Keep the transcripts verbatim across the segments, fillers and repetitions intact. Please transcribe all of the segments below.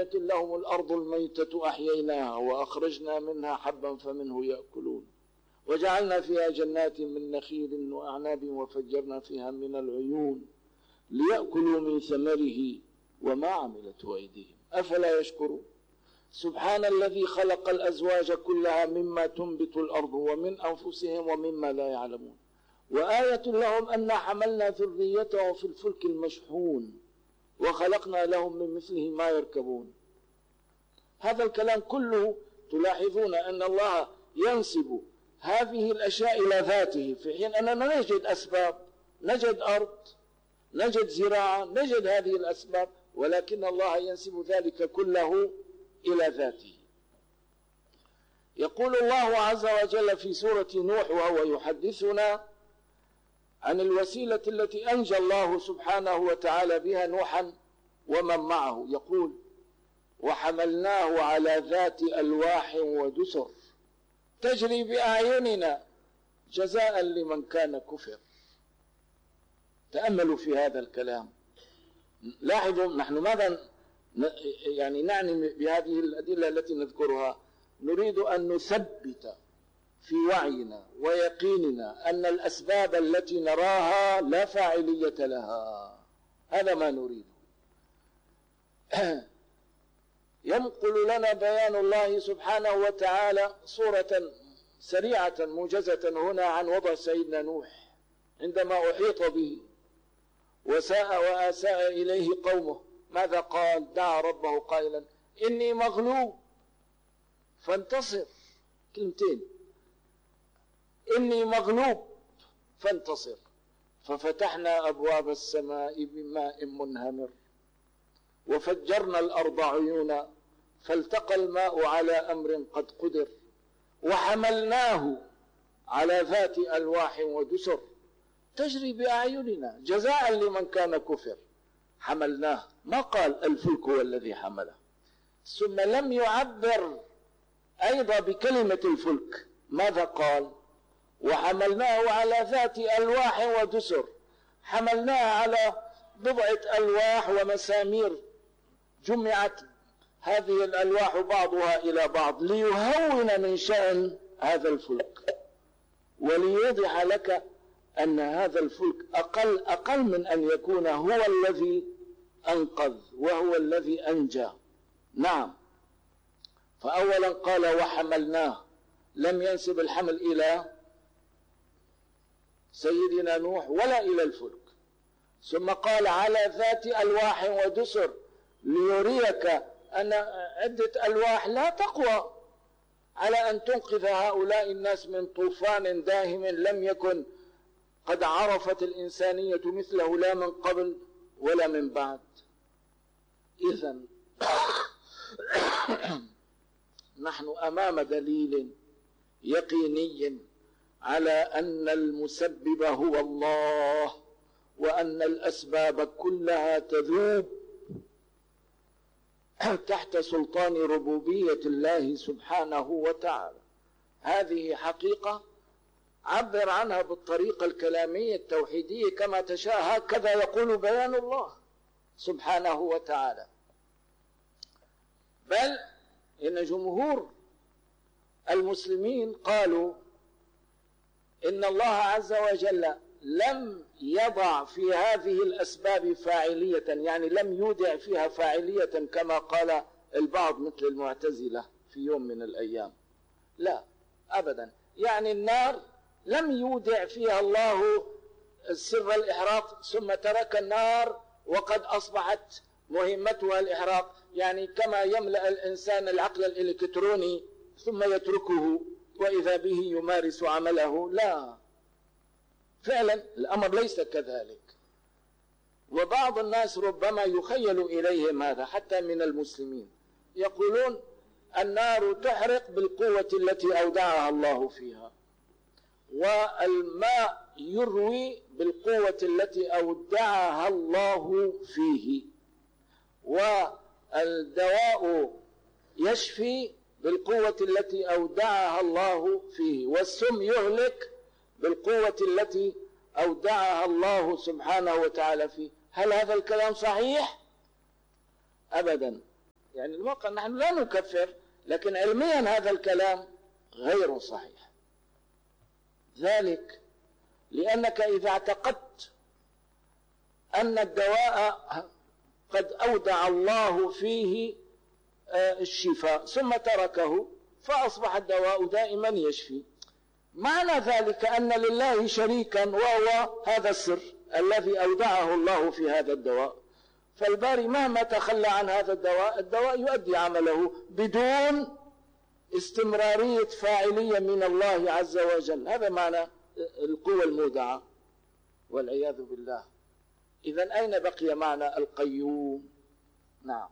وآية لهم الأرض الميتة أحييناها وأخرجنا منها حبا فمنه يأكلون وجعلنا فيها جنات من نخيل وأعناب وفجرنا فيها من العيون ليأكلوا من ثمره وما عملته أيديهم أفلا يشكرون. سبحان الذي خلق الأزواج كلها مما تنبت الأرض ومن أنفسهم ومما لا يعلمون وآية لهم أن حملنا ذريتهم في الفلك المشحون وخلقنا لهم من مثله ما يركبون. هذا الكلام كله تلاحظون أن الله ينسب هذه الأشياء إلى ذاته في حين أننا نجد أسباب، نجد أرض، نجد زراعة، نجد هذه الأسباب، ولكن الله ينسب ذلك كله إلى ذاته. يقول الله عز وجل في سورة نوح وهو يحدثنا عن الوسيلة التي أنجى الله سبحانه وتعالى بها نوحا ومن معه، يقول وحملناه على ذات ألواح ودسر تجري بأعيننا جزاء لمن كان كفر. تأملوا في هذا الكلام، لاحظوا نحن ماذا يعني نعني بهذه الأدلة التي نذكرها. نريد أن نثبت في وعينا ويقيننا أن الأسباب التي نراها لا فاعلية لها، هذا ما نريد. ينقل لنا بيان الله سبحانه وتعالى صورة سريعة موجزة هنا عن وضع سيدنا نوح عندما أحيط به وساء وآساء إليه قومه. ماذا قال؟ دعا ربه قائلا إني مغلوب فانتصر. كلمتين، إني مغلوب فانتصر. ففتحنا أبواب السماء بماء منهمر وفجرنا الأرض عيونا فالتقى الماء على أمر قد قدر وحملناه على ذات ألواح ودسر تجري بأعيننا جزاء لمن كان كفر. حملناه، ما قال الفلك هو الذي حمله، ثم لم يعبر أيضا بكلمة الفلك. ماذا قال؟ وحملناه على ذات ألواح ودسر. حملناه على بضعة ألواح ومسامير جمعت هذه الألواح بعضها إلى بعض ليهون من شأن هذا الفلك وليوضح لك أن هذا الفلك أقل أقل من أن يكون هو الذي أنقذ وهو الذي أنجى. نعم، فأولا قال وحملناه، لم ينسب الحمل إلى سيدنا نوح ولا إلى الفلك. ثم قال على ذات ألواح ودسر ليريك أن عدة ألواح لا تقوى على أن تنقذ هؤلاء الناس من طوفان داهم لم يكن قد عرفت الإنسانية مثله لا من قبل ولا من بعد. إذن نحن أمام دليل يقيني على أن المسبب هو الله وأن الأسباب كلها تذوب تحت سلطان ربوبية الله سبحانه وتعالى. هذه حقيقة عبر عنها بالطريقة الكلامية التوحيدية كما تشاء، هكذا يقول بيان الله سبحانه وتعالى. بل إن جمهور المسلمين قالوا إن الله عز وجل لم يضع في هذه الأسباب فاعلية، يعني لم يودع فيها فاعلية كما قال البعض مثل المعتزلة في يوم من الأيام. لا أبدا، يعني النار لم يودع فيها الله سر الإحراق ثم ترك النار وقد أصبحت مهمتها الإحراق، يعني كما يملأ الإنسان العقل الإلكتروني ثم يتركه وإذا به يمارس عمله. لا، فعلا الأمر ليس كذلك. وبعض الناس ربما يخيل إليهم هذا حتى من المسلمين، يقولون النار تحرق بالقوة التي أودعها الله فيها، والماء يروي بالقوة التي أودعها الله فيه، والدواء يشفي بالقوة التي أودعها الله فيه، والسم يهلك بالقوة التي أودعها الله سبحانه وتعالى فيه. هل هذا الكلام صحيح؟ أبدا. يعني الواقع نحن لا نكفر، لكن علميا هذا الكلام غير صحيح. ذلك لأنك إذا اعتقدت أن الدواء قد أودع الله فيه الشفاء ثم تركه فأصبح الدواء دائما يشفي، معنى ذلك أن لله شريكا وهو هذا السر الذي أودعه الله في هذا الدواء. فالباري مهما تخلى عن هذا الدواء، الدواء يؤدي عمله بدون استمرارية فاعلية من الله عز وجل. هذا معنى القوة المودعة والعياذ بالله. إذن أين بقي معنى القيوم؟ نعم.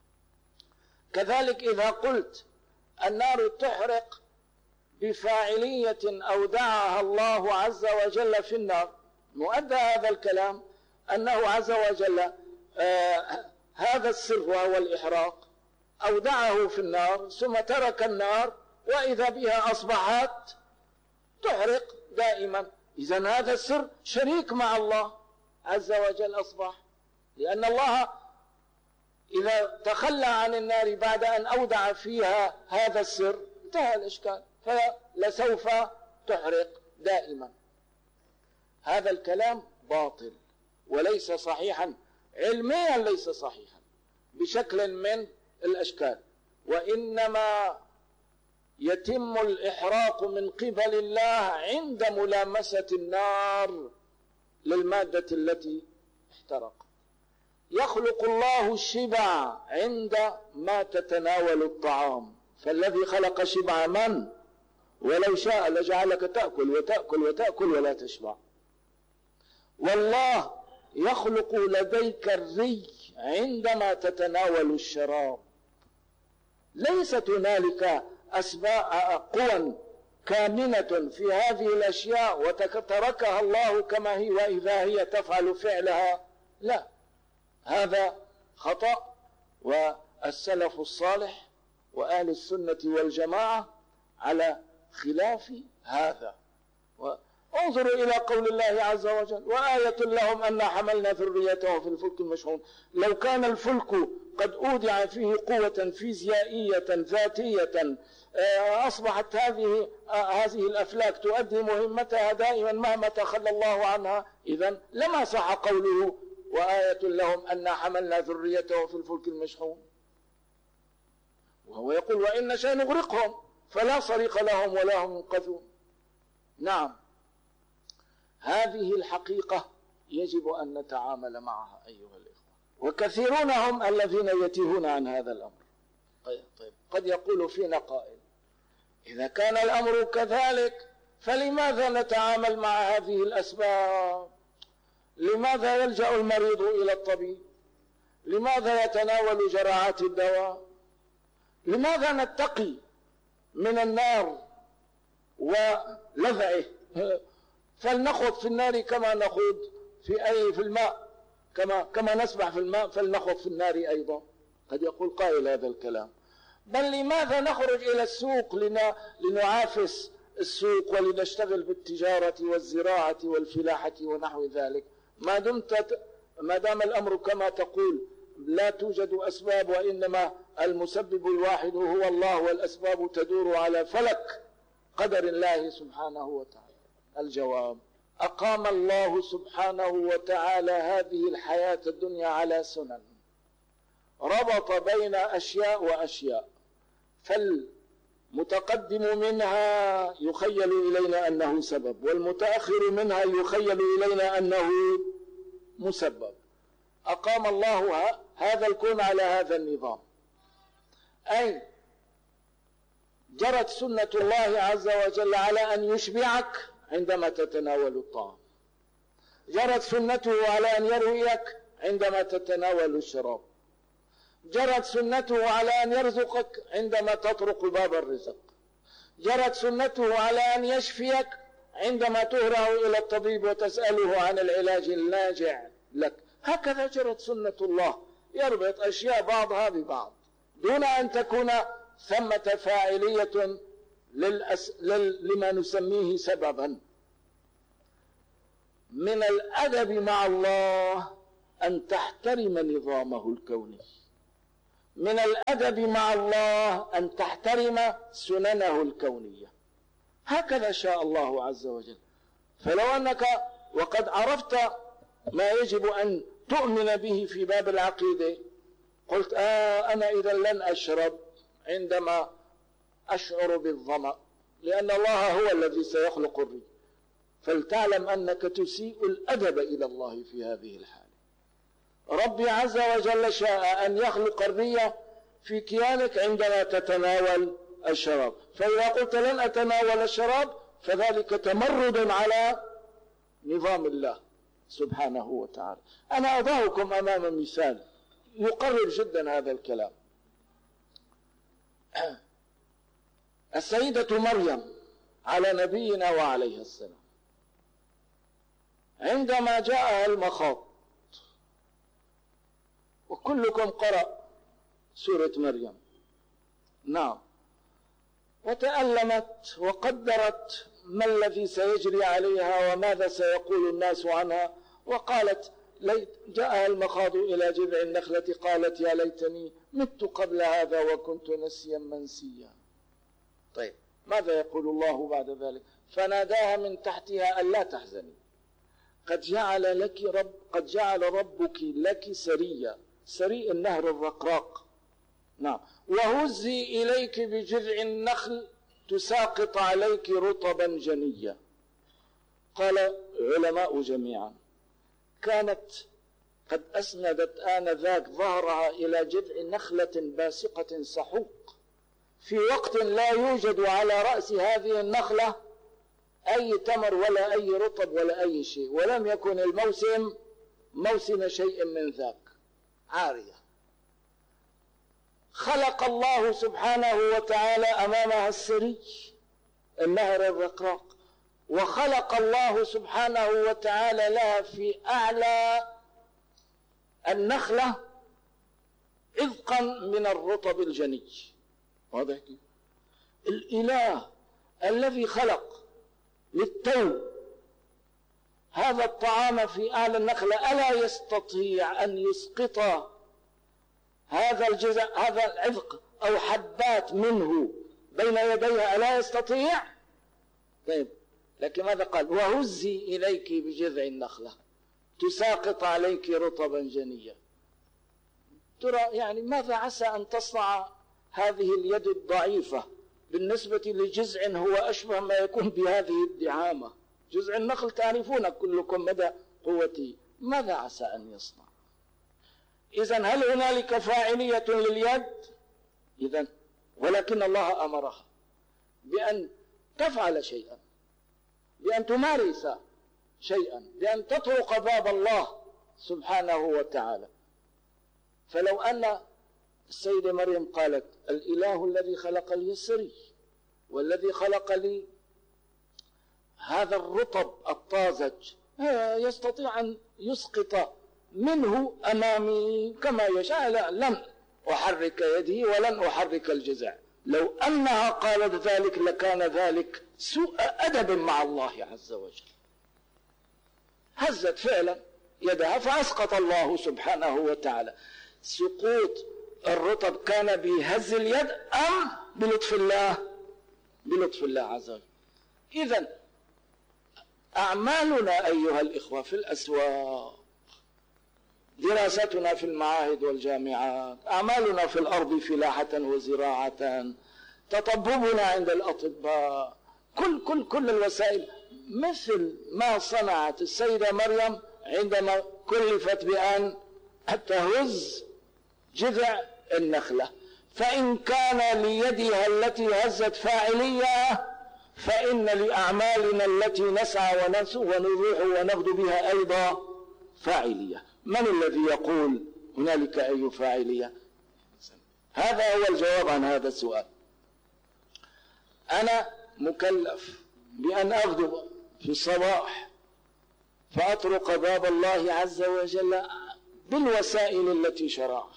كذلك إذا قلت النار تحرق بفاعلية أودعها الله عز وجل في النار، مؤدى هذا الكلام أنه عز وجل آه هذا السر وهو الإحراق أودعه في النار ثم ترك النار وإذا بها أصبحت تحرق دائما. إذن هذا السر شريك مع الله عز وجل أصبح، لأن الله إذا تخلى عن النار بعد أن أودع فيها هذا السر انتهى الإشكال، فلسوف تحرق دائما. هذا الكلام باطل وليس صحيحا علميا، ليس صحيحا بشكل من الأشكال، وإنما يتم الإحراق من قبل الله عند ملامسة النار للمادة التي احترقت. يخلق الله الشبع عندما تتناول الطعام، فالذي خلق شبع من؟ ولو شاء لجعلك تأكل وتأكل وتأكل ولا تشبع. والله يخلق لديك الري عندما تتناول الشراب. ليست هنالك أسباب قوى كامنة في هذه الأشياء وتركها الله كما هي وإذا هي تفعل فعلها، لا، هذا خطأ. والسلف الصالح وأهل السنة والجماعة على خلاف هذا. انظروا إلى قول الله عز وجل: وآية لهم أن حملنا ذريتهم في الفلك المشحون. لو كان الفلك قد أودع فيه قوة فيزيائية ذاتية أصبحت هذه هذه الأفلاك تؤدي مهمتها دائما مهما تخلى الله عنها، إذن لما صح قوله وآية لهم أن حملنا ذريتهم في الفلك المشحون. وهو يقول: وإن نشاء نغرقهم فلا صريخ لهم ولا هم ينقذون. نعم، هذه الحقيقة يجب أن نتعامل معها أيها الإخوة، وكثيرون هم الذين يتيهون عن هذا الأمر. طيب, طيب قد يقول فينا قائل: إذا كان الأمر كذلك فلماذا نتعامل مع هذه الأسباب؟ لماذا يلجأ المريض إلى الطبيب؟ لماذا يتناول جرعات الدواء؟ لماذا نتقي من النار ولذعه؟ فلنخوض في النار كما نخوض في أي في الماء، كما كما نسبح في الماء فلنخوض في النار أيضا. قد يقول قائل هذا الكلام: بل لماذا نخرج إلى السوق لنعافس السوق ولنشتغل بالتجارة والزراعة والفلاحة ونحو ذلك، ما دمت ما دام الأمر كما تقول لا توجد أسباب وإنما المسبب الواحد هو الله والأسباب تدور على فلك قدر الله سبحانه وتعالى. الجواب: أقام الله سبحانه وتعالى هذه الحياة الدنيا على سنن، ربط بين أشياء وأشياء، فالمتقدم منها يخيل إلينا أنه سبب، والمتأخر منها يخيل إلينا أنه مسبب. أقام الله هذا الكون على هذا النظام، أي جرت سنة الله عز وجل على أن يشبعك عندما تتناول الطعام، جرت سنته على أن يرويك عندما تتناول الشراب، جرت سنته على أن يرزقك عندما تطرق باب الرزق، جرت سنته على أن يشفيك عندما تهرع إلى الطبيب وتسأله عن العلاج الناجع لك. هكذا جرت سنة الله، يربط أشياء بعضها ببعض دون أن تكون ثمة فاعلية للأس... لل... لما نسميه سببا. من الأدب مع الله أن تحترم نظامه الكوني من الأدب مع الله أن تحترم سننه الكونية، هكذا شاء الله عز وجل. فلو أنك وقد عرفت ما يجب أن تؤمن به في باب العقيدة قلت آه أنا إذا لن أشرب عندما أشعر بالظمأ لأن الله هو الذي سيخلق الري، فلتعلم أنك تسيء الأدب إلى الله في هذه الحالة. ربي عز وجل شاء أن يخلق الري في كيانك عندما تتناول الشراب، فإذا قلت لن أتناول الشراب فذلك تمرد على نظام الله سبحانه وتعالى. أنا أضعكم أمام مثال يقرب جدا هذا الكلام. السيدة مريم على نبينا وعليها السلام عندما جاءها المخاض، وكلكم قرأ سورة مريم، نعم، وتألمت وقدرت ما الذي سيجري عليها وماذا سيقول الناس عنها، وقالت ليت جاءها المخاض إلى جذع النخلة قالت يا ليتني مت قبل هذا وكنت نسيا منسيا. طيب ماذا يقول الله بعد ذلك؟ فناداها من تحتها ألا تحزني قد جعل لك رب قد جعل ربك لك سريا، سري النهر الرقراق، نعم، وهزي إليك بجذع النخل تساقط عليك رطبا جنيا. قال علماء جميعا كانت قد أسندت آنذاك ظهرها إلى جذع نخلة باسقة سحوق في وقت لا يوجد على رأس هذه النخلة أي تمر ولا أي رطب ولا أي شيء، ولم يكن الموسم موسم شيء من ذاك، عارية. خلق الله سبحانه وتعالى أمامها السري النهر الرقراق، وخلق الله سبحانه وتعالى لها في أعلى النخلة عذقا من الرطب الجني. واضح كيف؟ الإله الذي خلق للتو هذا الطعام في أعلى النخلة ألا يستطيع أن يسقط هذا الجزء هذا العذق أو حبات منه بين يديها؟ ألا يستطيع؟ طيب لكن ماذا قال؟ وهزي إليك بجذع النخلة تساقط عليك رطبا جنيا. ترى يعني ماذا عسى أن تصنع هذه اليد الضعيفة بالنسبة لجزع هو أشبه ما يكون بهذه الدعامة؟ جزع النخل تعرفون كلكم مدى قوته، ماذا عسى أن يصنع؟ إذن هل هنالك فاعلية لليد؟ إذن ولكن الله أمرها بأن تفعل شيئا، بأن تمارس شيئا، بأن تطرق باب الله سبحانه وتعالى. فلو أن السيدة مريم قالت الإله الذي خلق لي السري والذي خلق لي هذا الرطب الطازج يستطيع أن يسقط منه أمامي كما يشاء، لا لن أحرك يدي ولن أحرك الجزع. لو أنها قالت ذلك لكان ذلك سوء أدب مع الله عز وجل. هزت فعلا يدها فأسقط الله سبحانه وتعالى. سقوط الرطب كان بهز اليد أم بلطف الله؟ بلطف الله عز وجل. إذن أعمالنا أيها الإخوة في الأسواق، دراستنا في المعاهد والجامعات، أعمالنا في الأرض فلاحة وزراعة، تطببنا عند الأطباء، كل كل كل الوسائل مثل ما صنعت السيدة مريم عندما كلفت بأن تهز جذع النخلة. فإن كان ليدها التي هزت فاعلية فإن لأعمالنا التي نسعى ونروح ونغدو بها أيضا فاعلية. من الذي يقول هنالك أي فاعلية؟ هذا هو الجواب عن هذا السؤال. أنا مكلف بأن أغدو في الصباح فأطرق باب الله عز وجل بالوسائل التي شرعها،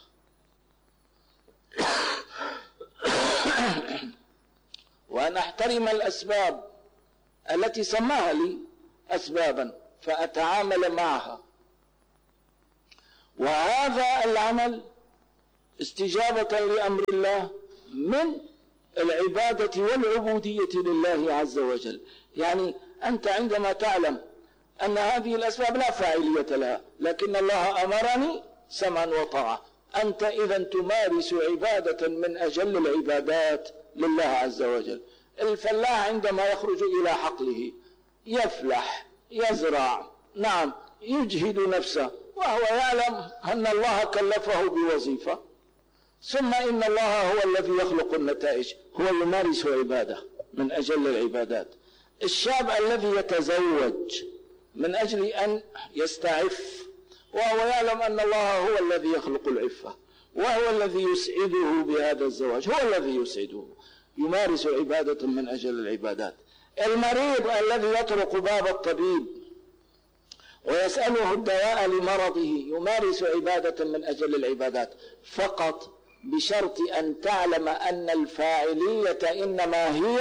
وأن أحترم الأسباب التي سماها لي أسبابا فأتعامل معها. وهذا العمل استجابة لأمر الله من العبادة والعبودية لله عز وجل. يعني أنت عندما تعلم أن هذه الأسباب لا فاعلية لها، لكن الله أمرني سمعا وطاعة، أنت إذا تمارس عبادة من أجل العبادات لله عز وجل. الفلاح عندما يخرج إلى حقله يفلح، يزرع، نعم، يجهد نفسه وهو يعلم أن الله كلفه بوظيفة، ثم إن الله هو الذي يخلق النتائج، هو يمارس عبادة من أجل العبادات. الشاب الذي يتزوج من أجل أن يستعف وهو يعلم أن الله هو الذي يخلق العفة وهو الذي يسعده بهذا الزواج، هو الذي يسعده، يمارس عبادة من أجل العبادات. المريض الذي يطرق باب الطبيب ويسأله الدواء لمرضه يمارس عبادة من أجل العبادات، فقط بشرط أن تعلم أن الفاعلية إنما هي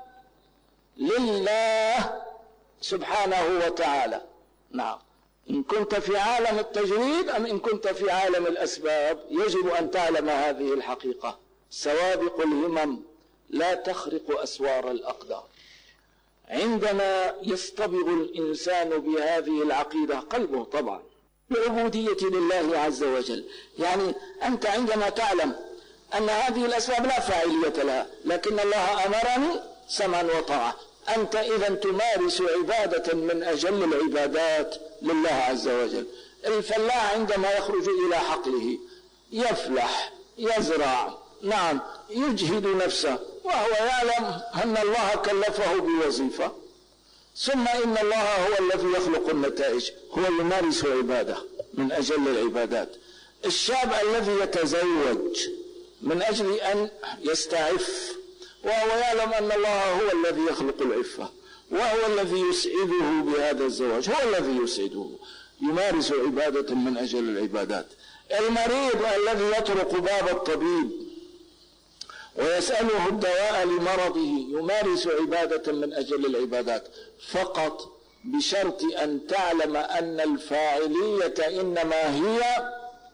لله سبحانه وتعالى. نعم، إن كنت في عالم التجريد أم إن كنت في عالم الأسباب يجب أن تعلم هذه الحقيقة. سوابق الهمم لا تخرق أسوار الأقدار. عندما يصطبغ الإنسان بهذه العقيدة قلبه طبعا العبودية لله عز وجل. يعني أنت عندما تعلم أن هذه الأسباب لا فاعلية لها، لكن الله أمرني سمعا وطاعة، أنت إذا تمارس عبادة من أجل العبادات لله عز وجل. الفلاح عندما يخرج إلى حقله يفلح، يزرع، نعم، يجهد نفسه وهو يعلم أن الله كلفه بوظيفة، ثم إن الله هو الذي يخلق النتائج، هو يمارس عبادة من أجل العبادات. الشاب الذي يتزوج من أجل أن يستعف وهو يعلم أن الله هو الذي يخلق العفة وهو الذي يسعده بهذا الزواج، هو الذي يسعده، يمارس عبادة من أجل العبادات. المريض الذي يطرق باب الطبيب ويسأله الدواء لمرضه يمارس عبادة من أجل العبادات، فقط بشرط أن تعلم أن الفاعلية إنما هي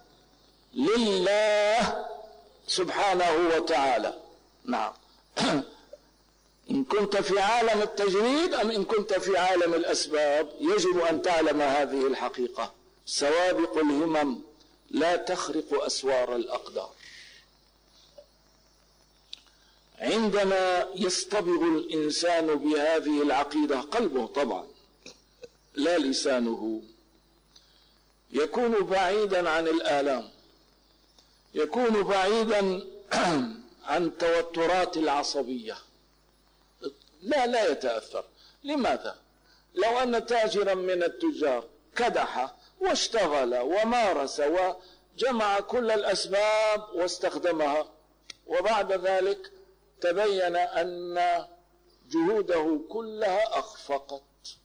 لله سبحانه وتعالى. نعم، إن كنت في عالم التجريد أم إن كنت في عالم الأسباب يجب أن تعلم هذه الحقيقة. سوابق الهمم لا تخرق أسوار الأقدار. عندما يصطبغ الإنسان بهذه العقيدة قلبه طبعا لا لسانه، يكون بعيدا عن الآلام، يكون بعيدا عن توترات العصبية، لا لا يتأثر. لماذا؟ لو أن تاجرا من التجار كدح واشتغل ومارس وجمع كل الأسباب واستخدمها، وبعد ذلك تبين أن جهوده كلها أخفقت،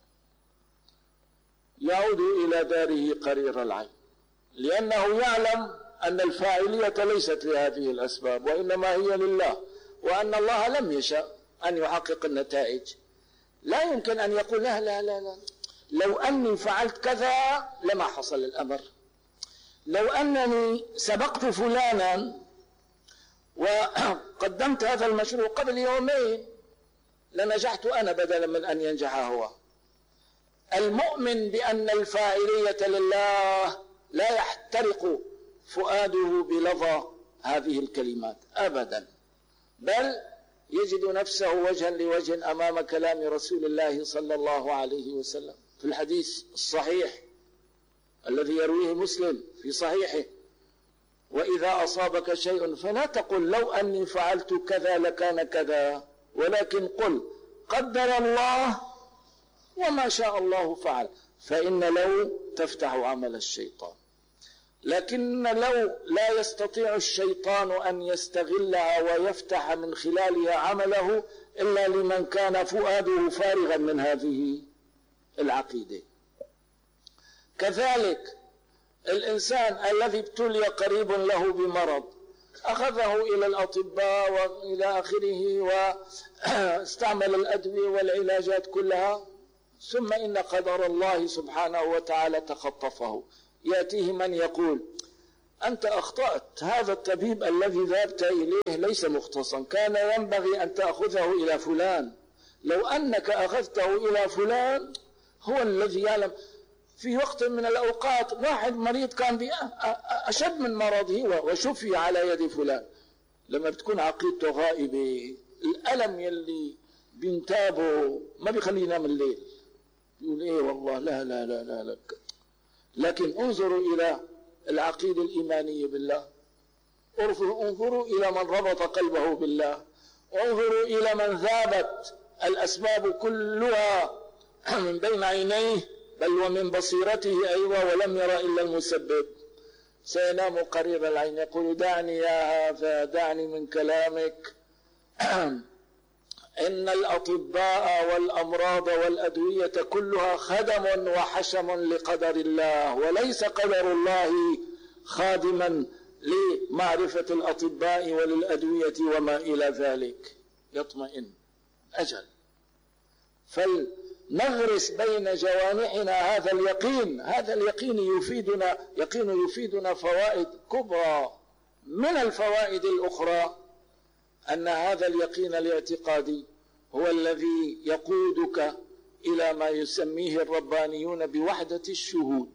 يعود إلى داره قرير العين، لأنه يعلم أن الفاعلية ليست لهذه الأسباب وإنما هي لله، وأن الله لم يشاء أن يحقق النتائج. لا يمكن أن يقول لا لا لا لا لو أني فعلت كذا لما حصل الأمر، لو أنني سبقت فلانا وقدمت هذا المشروع قبل يومين لنجحت أنا بدلا من أن ينجح هو. المؤمن بأن الفاعلية لله لا يحترق فؤاده بلظى هذه الكلمات أبدا، بل يجد نفسه وجها لوجه أمام كلام رسول الله صلى الله عليه وسلم في الحديث الصحيح الذي يرويه مسلم في صحيحه: وإذا أصابك شيء فلا تقل لو أني فعلت كذا لكان كذا، ولكن قل قدر الله وما شاء الله فعل، فإن لو تفتح عمل الشيطان. لكن لو لا يستطيع الشيطان أن يستغلها ويفتح من خلالها عمله إلا لمن كان فؤاده فارغا من هذه العقيدة. كذلك الإنسان الذي ابتلي قريب له بمرض أخذه إلى الأطباء وإلى آخره واستعمل الأدوية والعلاجات كلها، ثم إن قدر الله سبحانه وتعالى تخطفه. يأتيه من يقول أنت أخطأت، هذا الطبيب الذي ذهبت إليه ليس مختصا، كان ينبغي أن تأخذه إلى فلان. لو أنك أخذته إلى فلان هو الذي يعلم. في وقت من الأوقات واحد مريض كان أشد من مرضه وشفي على يد فلان. لما بتكون عقيدته غائبة الألم يلي بينتابه ما بيخليه ينام الليل، يقول إيه والله لا لا لا لا, لا. لكن انظروا إلى العقيدة الإيمانية بالله، انظروا إلى من ربط قلبه بالله، انظروا إلى من ذابت الأسباب كلها من بين عينيه بل ومن بصيرته أيضا ولم يرى إلا المسبب. سينام قرير العين يقول دعني يا هذا دعني من كلامك. إن الأطباء والأمراض والأدوية كلها خدم وحشم لقدر الله، وليس قدر الله خادما لمعرفة الأطباء وللأدوية وما إلى ذلك. يطمئن أجل. فلنغرس بين جوانحنا هذا اليقين، هذا اليقين يفيدنا، يقين يفيدنا فوائد كبرى. من الفوائد الأخرى أن هذا اليقين الاعتقادي هو الذي يقودك إلى ما يسميه الربانيون بوحدة الشهود.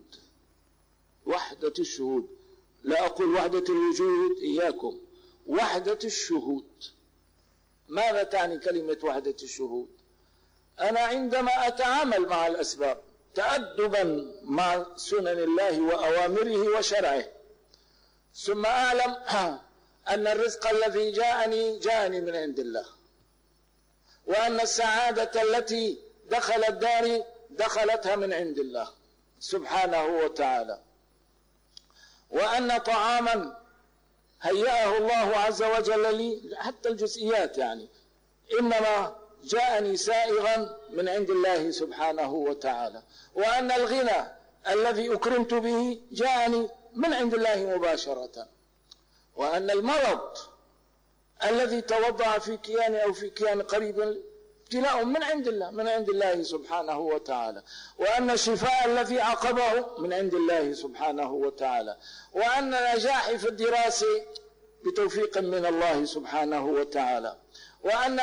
وحدة الشهود، لا أقول وحدة الوجود إياكم، وحدة الشهود. ماذا تعني كلمة وحدة الشهود؟ أنا عندما أتعامل مع الأسباب تأدبا مع سنن الله وأوامره وشرعه، ثم أعلم أن الرزق الذي جاءني جاءني من عند الله، وأن السعادة التي دخلت داري دخلتها من عند الله سبحانه وتعالى، وأن طعاما هيأه الله عز وجل لي حتى الجزئيات يعني إنما جاءني سائغا من عند الله سبحانه وتعالى، وأن الغنى الذي أكرمت به جاءني من عند الله مباشرة، وأن المرض الذي توضع في كيان أو في كيان قريب ابتلاء من عند الله من عند الله سبحانه وتعالى، وأن الشفاء الذي عقبه من عند الله سبحانه وتعالى، وأن نجاحي في الدراسة بتوفيق من الله سبحانه وتعالى، وأن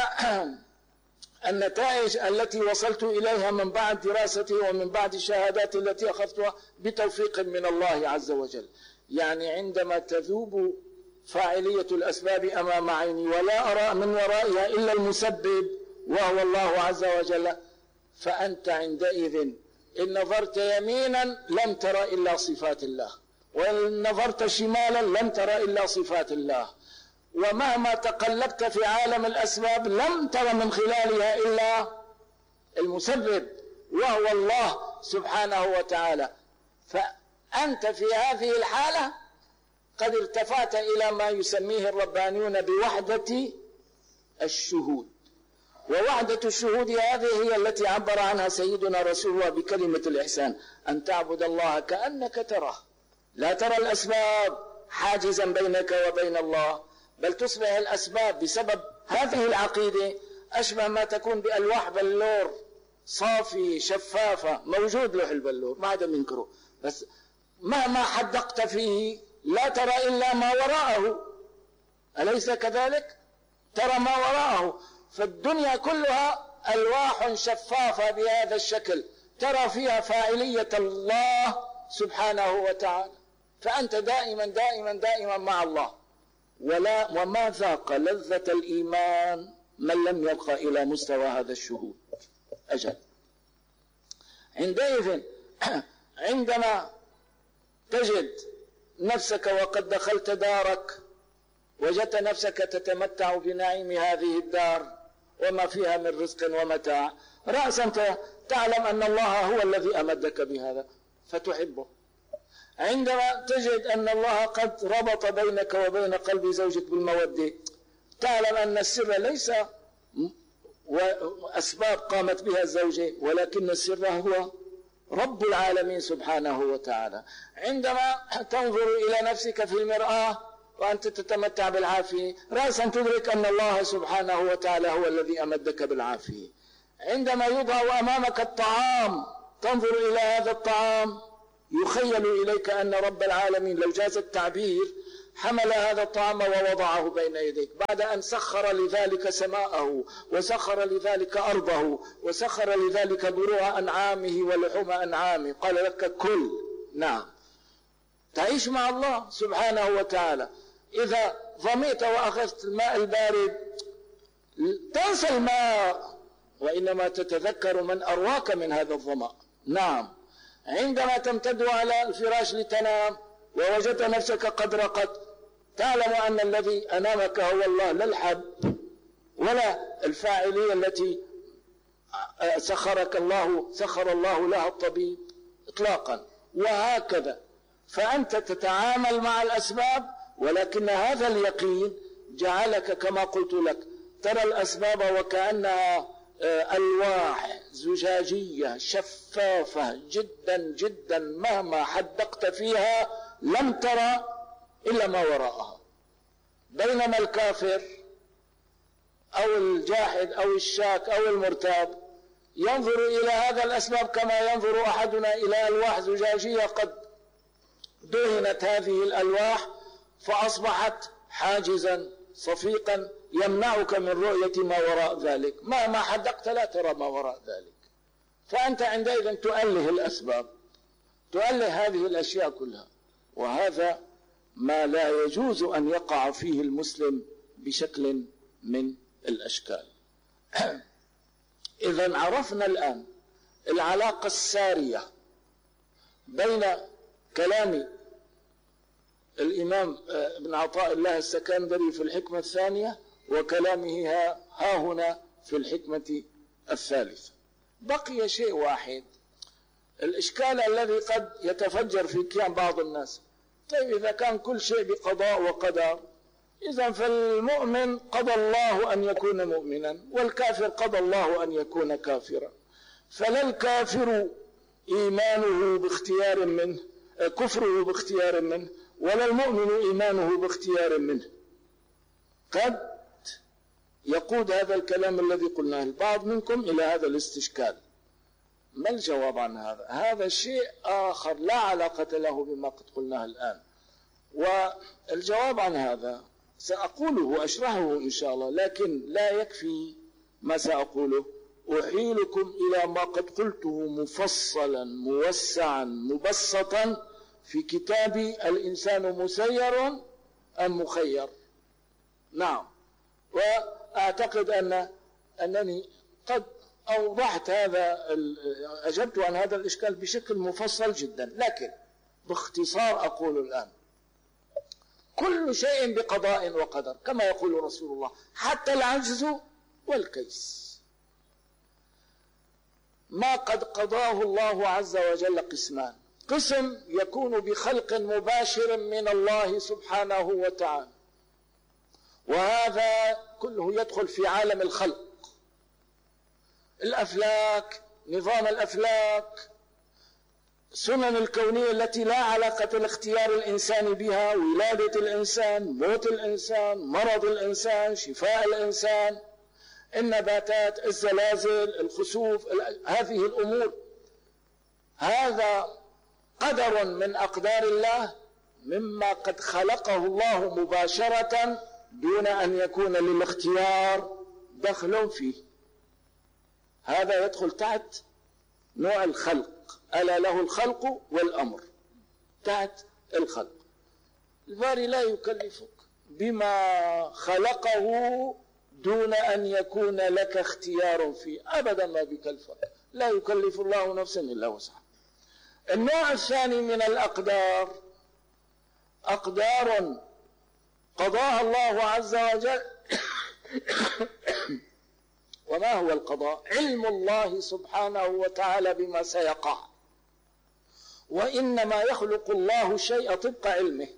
النتائج التي وصلت إليها من بعد دراستي ومن بعد الشهادات التي أخذتها بتوفيق من الله عز وجل. يعني عندما تذوب فاعلية الأسباب أمام عيني ولا أرى من ورائها إلا المسبب وهو الله عز وجل، فأنت عندئذ إن نظرت يمينا لم ترى إلا صفات الله، وإن نظرت شمالا لم ترى إلا صفات الله، ومهما تقلبت في عالم الأسباب لم ترى من خلالها إلا المسبب وهو الله سبحانه وتعالى. فأنت في هذه الحالة قد ارتفعت إلى ما يسميه الربانيون بوحدة الشهود. ووحدة الشهود هذه هي التي عبر عنها سيدنا رسول الله بكلمة الإحسان، أن تعبد الله كأنك تراه، لا ترى الأسباب حاجزا بينك وبين الله، بل تصبح الأسباب بسبب هذه العقيدة أشبه ما تكون بألواح بلور صافي شفافة، موجود لوح البلور ما عدا منكره، بس مهما حدقت فيه لا ترى إلا ما وراءه، أليس كذلك؟ ترى ما وراءه. فالدنيا كلها ألواح شفافة بهذا الشكل ترى فيها فاعلية الله سبحانه وتعالى، فأنت دائما دائما دائما مع الله. ولا وما ذاق لذة الإيمان من لم يبقى إلى مستوى هذا الشهود. أجل عندئذ عندما تجد نفسك وقد دخلت دارك وجدت نفسك تتمتع بنعيم هذه الدار وما فيها من رزق ومتاع، رأسا تعلم أن الله هو الذي أمدك بهذا فتحبه. عندما تجد أن الله قد ربط بينك وبين قلب زوجك بالمودة، تعلم أن السر ليس أسباب قامت بها الزوجة، ولكن السر هو رب العالمين سبحانه وتعالى. عندما تنظر إلى نفسك في المرآة وأنت تتمتع بالعافية، رأسا تدرك أن الله سبحانه وتعالى هو الذي أمدك بالعافية. عندما يوضع أمامك الطعام تنظر إلى هذا الطعام يخيل إليك أن رب العالمين لو جاز التعبير حمل هذا الطعام ووضعه بين يديك بعد أن سخر لذلك سماءه وسخر لذلك أرضه وسخر لذلك بروع أنعامه ولحوم أنعامه، قال لك كل. نعم، تعيش مع الله سبحانه وتعالى. إذا ظمئت وأخذت الماء البارد تنسى الماء، وإنما تتذكر من أرواك من هذا الظمأ. نعم، عندما تمتد على الفراش لتنام ووجدت نفسك قد رقت، تعلم أن الذي أنامك هو الله، لا الحب ولا الفاعلية التي سخرك الله سخر الله لها الطبيب إطلاقا. وهكذا فأنت تتعامل مع الأسباب، ولكن هذا اليقين جعلك كما قلت لك ترى الأسباب وكأنها ألواح زجاجية شفافة جدا جدا، مهما حدقت فيها لم ترى إلا ما وراءها. بينما الكافر أو الجاحد أو الشاك أو المرتاب ينظر إلى هذا الأسباب كما ينظر أحدنا إلى ألواح زجاجية قد دهنت هذه الألواح فأصبحت حاجزا صفيقا يمنعك من رؤية ما وراء ذلك، مهما حدقت لا ترى ما وراء ذلك. فأنت عندئذ تؤله الأسباب، تؤله هذه الأشياء كلها، وهذا ما لا يجوز أن يقع فيه المسلم بشكل من الأشكال. إذن عرفنا الآن العلاقة السارية بين كلام الإمام ابن عطاء الله السكندري في الحكمة الثانية وكلامه ها هنا في الحكمة الثالثة. بقي شيء واحد، الإشكال الذي قد يتفجر في كيان بعض الناس. طيب إذا كان كل شيء بقضاء وقدر، إذن فالمؤمن قضى الله أن يكون مؤمنا والكافر قضى الله أن يكون كافرا، فلا الكافر إيمانه باختيار منه كفره باختيار منه، ولا المؤمن إيمانه باختيار منه. قد يقود هذا الكلام الذي قلناه البعض منكم إلى هذا الاستشكال. ما الجواب عن هذا؟ هذا شيء آخر لا علاقة له بما قد قلناه الآن، والجواب عن هذا سأقوله وأشرحه إن شاء الله، لكن لا يكفي ما سأقوله، أحيلكم إلى ما قد قلته مفصلا موسعا مبسطا في كتاب الإنسان مسير أم مخير. نعم، وأعتقد أن أنني قد أوضحت هذا، أجبت عن هذا الإشكال بشكل مفصل جدا، لكن باختصار أقول الآن كل شيء بقضاء وقدر كما يقول رسول الله، حتى العجز والكيس. ما قد قضاه الله عز وجل قسمان: قسم يكون بخلق مباشر من الله سبحانه وتعالى، وهذا كله يدخل في عالم الخلق، الأفلاك، نظام الأفلاك، سنن الكونية التي لا علاقة لاختيار الإنسان بها، ولادة الإنسان، موت الإنسان، مرض الإنسان، شفاء الإنسان، النباتات، الزلازل، الخسوف، هذه الأمور، هذا قدر من أقدار الله مما قد خلقه الله مباشرة دون أن يكون للاختيار دخل فيه. هذا يدخل تحت نوع الخلق، ألا له الخلق والأمر، تحت الخلق. الباري لا يكلفك بما خلقه دون أن يكون لك اختيار فيه، أبدا ما بكلفك، لا يكلف الله نفسا إلا وسعها. النوع الثاني من الأقدار أقدار قضاها الله عز وجل. وما هو القضاء؟ علم الله سبحانه وتعالى بما سيقع، وإنما يخلق الله الشيء طبق علمه.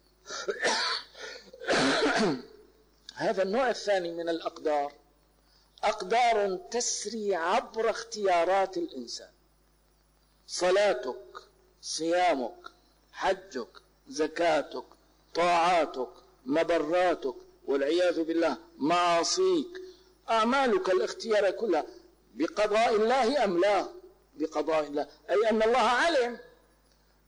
هذا النوع الثاني من الأقدار أقدار تسري عبر اختيارات الإنسان. صلاتك، صيامك، حجك، زكاتك، طاعاتك، مبراتك، والعياذ بالله معاصيك، أعمالك الاختيار كلها بقضاء الله أم لا؟ بقضاء الله، أي أن الله علم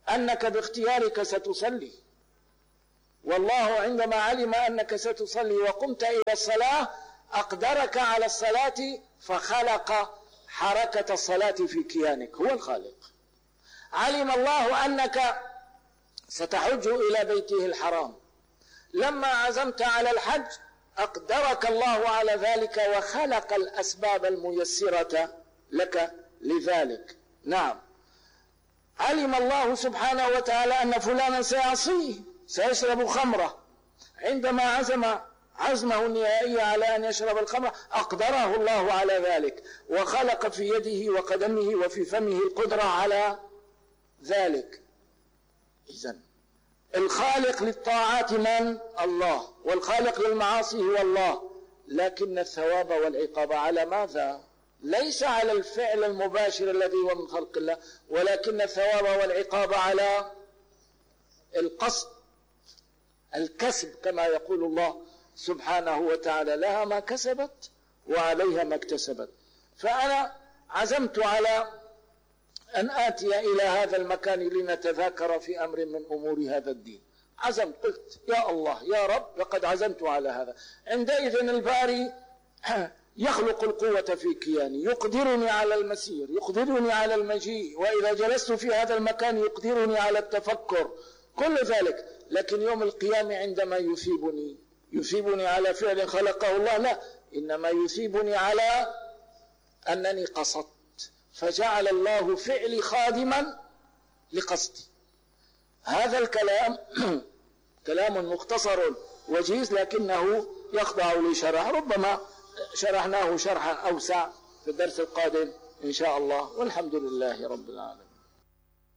أنك باختيارك ستصلي، والله عندما علم أنك ستصلي وقمت إلى الصلاة أقدرك على الصلاة فخلق حركة الصلاة في كيانك، هو الخالق. علم الله أنك ستحج إلى بيته الحرام، لما عزمت على الحج أقدرك الله على ذلك وخلق الأسباب الميسرة لك لذلك. نعم، علم الله سبحانه وتعالى أن فلانا سيعصيه، سيشرب خمرة، عندما عزم عزمه النهائي على أن يشرب الخمر أقدره الله على ذلك، وخلق في يده وقدمه وفي فمه القدرة على ذلك. إذن الخالق للطاعات من؟ الله، والخالق للمعاصي هو الله، لكن الثواب والعقاب على ماذا؟ ليس على الفعل المباشر الذي هو من خلق الله، ولكن الثواب والعقاب على القصد، الكسب، كما يقول الله سبحانه وتعالى: لها ما كسبت وعليها ما اكتسبت. فأنا عزمت على أن آتي إلى هذا المكان لنتذاكر في أمر من أمور هذا الدين. عزمت، قلت: يا الله يا رب لقد عزمت على هذا. عندئذ الباري يخلق القوة في كياني، يقدرني على المسير، يقدرني على المجيء، وإذا جلست في هذا المكان يقدرني على التفكر، كل ذلك. لكن يوم القيامة عندما يثيبني يثيبني على فعل خلقه الله؟ لا، إنما يثيبني على أنني قصدت، فجعل الله فعلي خادما لقصدي. هذا الكلام كلام مختصر وجيز، لكنه يخضع لشرح، ربما شرحناه شرحا أوسع في الدرس القادم إن شاء الله، والحمد لله رب العالمين.